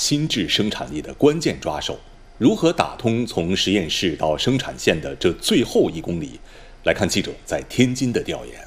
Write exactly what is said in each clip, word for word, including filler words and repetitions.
新质生产力的关键抓手。如何打通从实验室到生产线的这最后一公里？来看记者在天津的调研。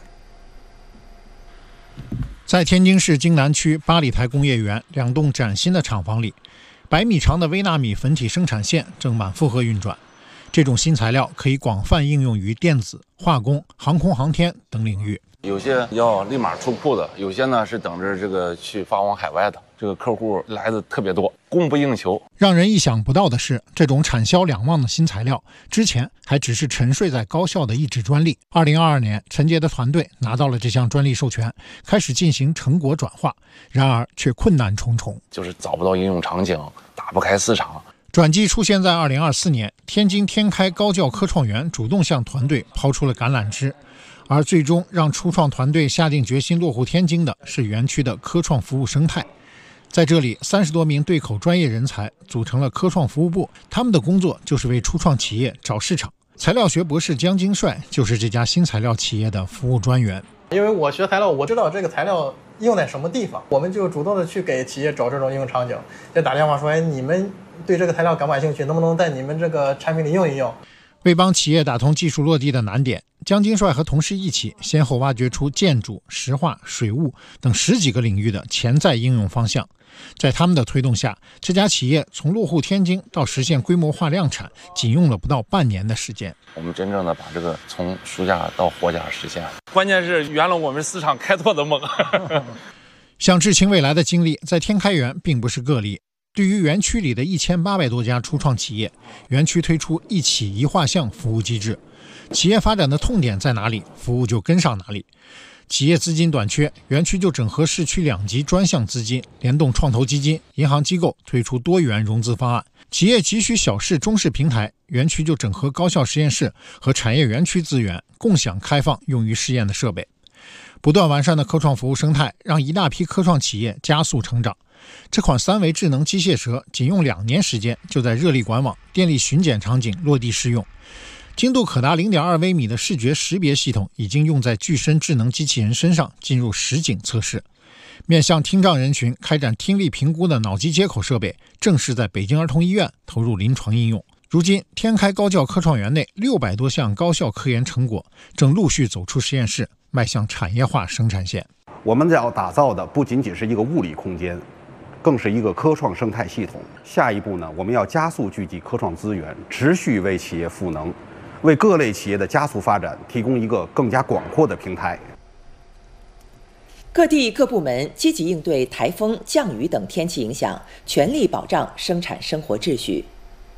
在天津市津南区八里台工业园两栋崭新的厂房里，百米长的微纳米粉体生产线正满负荷运转。这种新材料可以广泛应用于电子、化工、航空航天等领域。 有些要立马出库的，有些呢是等着这个去发往海外的。这个客户来的特别多，供不应求。 让人意想不到的是，这种产销两旺的新材料之前还只是沉睡在高校的一纸专利。二零二二年，陈杰的团队拿到了这项专利授权，开始进行成果转化，然而却困难重重， 就是找不到应用场景，打不开市场。 转机出现在二零二四年，天津天开高教科创园主动向团队抛出了橄榄枝，而最终让初创团队下定决心落户天津的是园区的科创服务生态。在这里，三十多名对口专业人才组成了科创服务部，他们的工作就是为初创企业找市场。材料学博士江金帅就是这家新材料企业的服务专员。 因为我学材料，我知道这个材料用在什么地方，我们就主动的去给企业找这种应用场景，就打电话说，哎，你们对这个材料感不感兴趣？能不能在你们这个产品里用一用？ 为帮企业打通技术落地的难点，江金帅和同事一起先后挖掘出建筑、石化、水务等十几个领域的潜在应用方向。在他们的推动下，这家企业从落户天津到实现规模化量产，仅用了不到半年的时间。 我们真正的把这个从暑假到活甲实现，关键是圆了我们市场开拓的梦。 想知青未来的经历，在天开园并不是个例。对于园区里的一千八百多家初创企业，园区推出一企一画像服务机制，企业发展的痛点在哪里，服务就跟上哪里。企业资金短缺，园区就整合市区两级专项资金，联动创投基金、银行机构推出多元融资方案。企业急需小市中市平台，园区就整合高校实验室和产业园区资源，共享开放用于试验的设备。不断完善的科创服务生态，让一大批科创企业加速成长。这款三维智能机械蛇仅用两年时间，就在热力管网、电力巡检场景落地试用。精度可达 零点二微米的视觉识别系统已经用在具身智能机器人身上，进入实景测试。面向听障人群开展听力评估的脑机接口设备，正式在北京儿童医院投入临床应用。如今，天开高教科创园内六百多项高校科研成果正陆续走出实验室，迈向产业化生产线。 我们要打造的不仅仅是一个物理空间，更是一个科创生态系统。下一步呢，我们要加速聚集科创资源，持续为企业赋能，为各类企业的加速发展提供一个更加广阔的平台。 各地各部门积极应对台风、降雨等天气影响，全力保障生产生活秩序。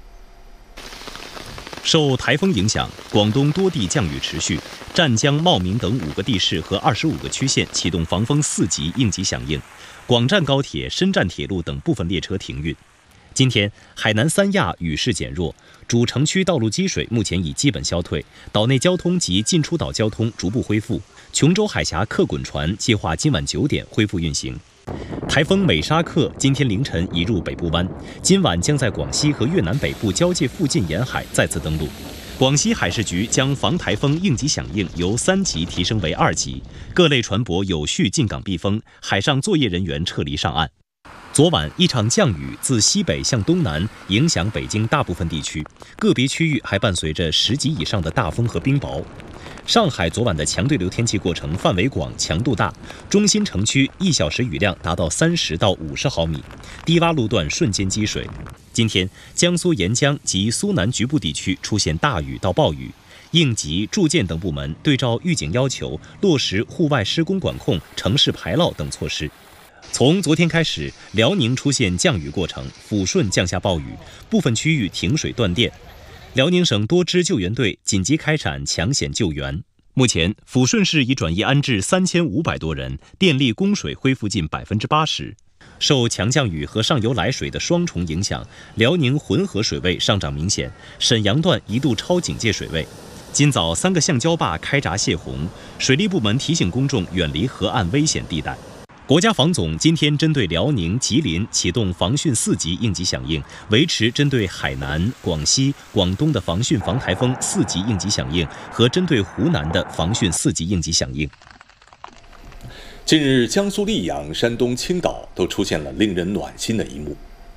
受台风影响，广东多地降雨持续，湛江、茂名等五个地市和二十五个区县启动防风四级应急响应，广湛高铁、深湛铁路等部分列车停运。今天，海南三亚雨势减弱，主城区道路积水目前已基本消退，岛内交通及进出岛交通逐步恢复。琼州海峡客滚船计划今晚九点恢复运行。台风美沙克今天凌晨移入北部湾，今晚将在广西和越南北部交界附近沿海再次登陆。广西海事局将防台风应急响应由三级提升为二级，各类船舶有序进港避风，海上作业人员撤离上岸。昨晚一场降雨自西北向东南影响北京大部分地区，个别区域还伴随着十级以上的大风和冰雹。上海昨晚的强对流天气过程范围广、强度大，中心城区一小时雨量达到三十到五十毫米，低洼路段瞬间积水。今天，江苏沿江及苏南局部地区出现大雨到暴雨，应急、住建等部门对照预警要求，落实户外施工管控、城市排涝等措施。从昨天开始，辽宁出现降雨过程，抚顺降下暴雨，部分区域停水断电。辽宁省多支救援队紧急开展抢险救援。目前，抚顺市已转移安置三千五百多人，电力供水恢复近百分之八十。受强降雨和上游来水的双重影响，辽宁浑河水位上涨明显，沈阳段一度超警戒水位。今早三个橡胶坝开闸泄洪，水利部门提醒公众远离河岸危险地带。国家防总今天针对辽宁、吉林启动防汛四级应急响应，维持针对海南、广西、广东的防汛防台风四级应急响应和针对湖南的防汛四级应急响应。 近日，江苏溧阳、山东青岛都出现了令人暖心的一幕。